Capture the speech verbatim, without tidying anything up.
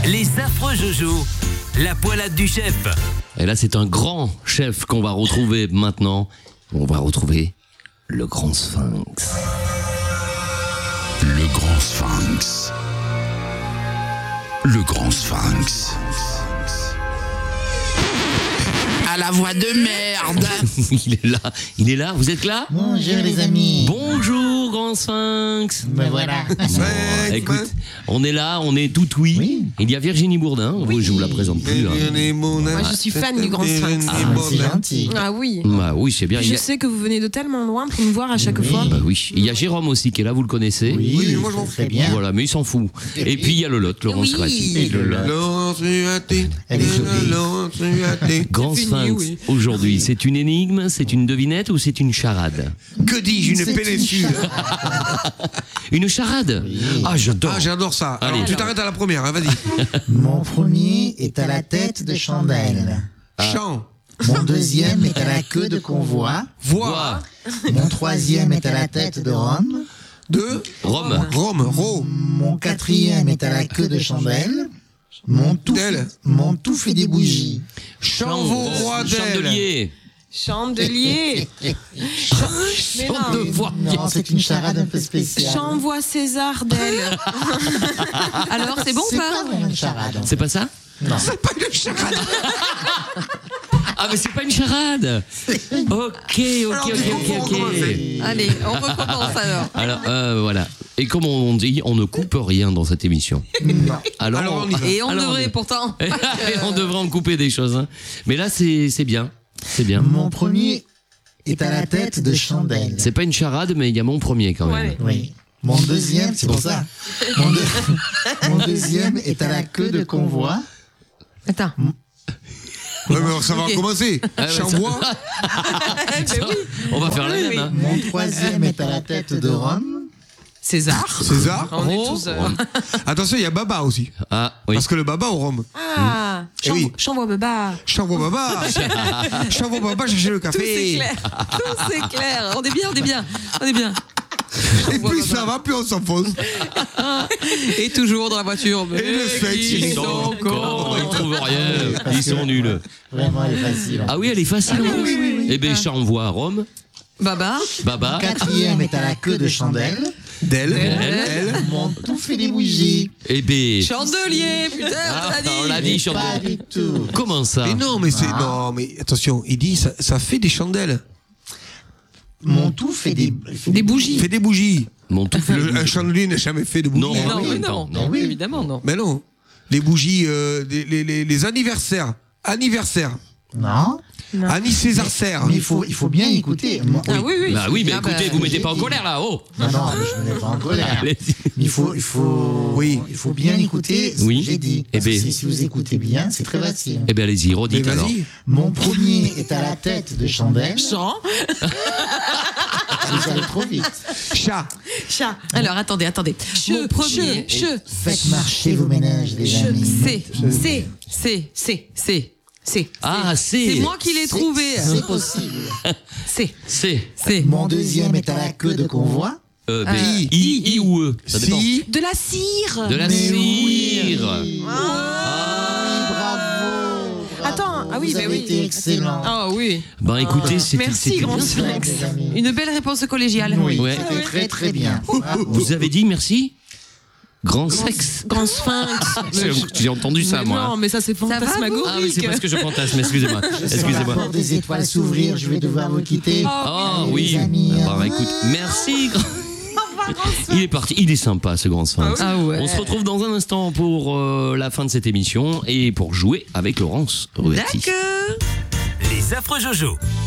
Les affreux Jojo, la poilade du chef. Et là, c'est un grand chef qu'on va retrouver maintenant. On va retrouver le grand sphinx. Le grand sphinx. Le grand sphinx. À la voix de merde. Il est là, il est là, vous êtes là? Bonjour les amis. Bonjour grand sphinx. Me voilà. Bon, écoute, on est là, on est tout oui. Oui. Il y a Virginie Bourdin, oui. Je vous la présente plus. Hein. Moi, je suis fan du grand sphinx. Ah, c'est gentil. Ah oui. Bah oui, c'est bien. Je Il y a... sais que vous venez de tellement loin pour nous voir à chaque Oui. fois. Bah oui, il y a Jérôme aussi qui est là, vous le connaissez. Oui, Oui, moi je m'en fais bien. Voilà, mais il s'en fout. Et puis il y a le Lot, Laurence Oui. Ratti. Et le Lot. Elle est jolie. Grand C'est fini, sphinx, oui. aujourd'hui, c'est une énigme, c'est une devinette ou c'est une charade? Que dis-je, C'est une une péninsule. Une charade? Ah, j'adore. Ah, j'adore ça. Alors, Allez. tu t'arrêtes à la première, hein, vas-y. Mon premier est à la tête de chandelle. Chant, Mon deuxième est à la queue de convoi. voix, Mon troisième est à la tête de Rome. de Rome. Rome, ro, Mon quatrième est à la queue de chandelle. Mon tout, D'elle. mon tout fait des bougies. Chanvaux, roi d'elle. Chandelier. Chandelier. Mais non. Chandevoix. Non, c'est une charade un peu spéciale. J'envoie César d'elle. Alors, c'est bon ou C'est pas pas vraiment une charade. C'est pas ça? Non. Pas une charade. Ah, mais c'est pas une charade. Ok, ok, Alors, ok, du coup, ok, faut ok. recommencer. Allez, on recommence alors. Alors, euh, voilà. Et comme on dit, on ne coupe rien dans cette émission. Non. Alors, Alors, on y va. Et on alors, devrait on- pourtant. Et on devrait en couper des choses. Hein. Mais là, c'est c'est bien. C'est bien. Mon premier est à la tête de chandelle. C'est pas une charade, mais il y a mon premier quand même. Ouais. Oui. Mon deuxième, c'est pour ça. Mon, deux- mon deuxième est à la queue de convoi. Attends. Ouais, mais ça va Ok. recommencer. Ah, ouais, ça- Chanvois, On va faire la Oui, même. oui. Hein. Mon troisième est à la tête de Rome. César. César. On est Oh. tous. euh, Attention, il y a Baba aussi. Ah, oui. Parce que le Baba au Rome. Ah, Eh oui. J'envoie Baba. Chanvaux Baba. Chanvaux Baba, chercher le Tout c'est café. clair. Tout c'est clair. On est bien, on est bien. On est bien. Et plus ça va, plus on s'enfonce. Et toujours dans la voiture. Et le fait, Ils ils sont sont cons, ils trouvent rien. Parce Ils que- sont nuls. Vraiment, elle est facile. Ah oui, elle est facile. Ah oui, oui, oui, oui. Eh bien, Ah. j'envoie à Rome. Baba. Baba. Quatrième est à la queue de chandelle. D'elle, Elle. elle. Mon tout fait des bougies. Eh bien. Chandelier, putain, Ah, on l'a dit. on l'a dit, Pas chanteur. du tout. Comment ça? Mais non, mais c'est. Non, mais attention, il dit ça, ça fait des chandelles. Mon tout fait des, fait Des bougies. Fait des bougies. Mon tout fait. Le- un chandelier n'a jamais fait de bougies. Non, Non, oui, mais non, non, oui. évidemment non. Mais non. Les bougies, euh, les, les, les, les anniversaires. Anniversaires. Non. Annie César Serre. Mais il faut, il faut bien écouter. Mon- Ah oui, oui. Bah oui, mais Ah écoutez, bah, vous mettez j'ai pas en dit. colère là, oh. Non, non, je ne mets pas en colère. Allez-y. Mais il faut, il faut, Oui. il faut bien écouter ce Oui. que j'ai dit. Eh Parce que ben- si, si vous écoutez bien, c'est très facile. Eh bien, allez-y, Mais redites alors. vas-y. Mon premier est à la tête de chandelle. Jean. Vous allez trop vite. Chat. Chat. Alors attendez, attendez. Mon premier. Che. Faites marcher vos ménages, les Che. amis. C'est. C'est. C'est. C'est. C'est. C'est. Ah, c'est. C'est moi qui l'ai C'est- trouvé. C'est possible. C'est. C'est. C'est. Mon deuxième est à la queue de convoi. Euh, ben, Euh, I, I ou E. Ça dépend. Si. De la cire. De la Mais cire. oui. Ah. Bravo, bravo. Attends, ah oui, vous bah avez oui. été excellent. Ah oui. Ben écoutez, c'était. Merci, c'était grand bien. sphinx. les amis. Une belle réponse collégiale. Oui, Ouais. c'était très très bien. Bravo. Vous avez dit merci? Grand sexe. Grand sphinx. J'ai entendu ça, Mais moi. Non, mais ça c'est fantasmagorique. Ah oui, c'est parce que je fantasme, excusez-moi. Je sens la Excusez-moi. porte des étoiles s'ouvrir, je vais devoir vous quitter. Oh, Oh Allez, oui. les amis, Bah, hein. écoute, merci. grand- Il est parti, il est sympa ce grand sphinx. Ah ouais. On se retrouve dans un instant pour euh, la fin de cette émission et pour jouer avec Laurence Ruetti. D'accord. Les affreux Jojo.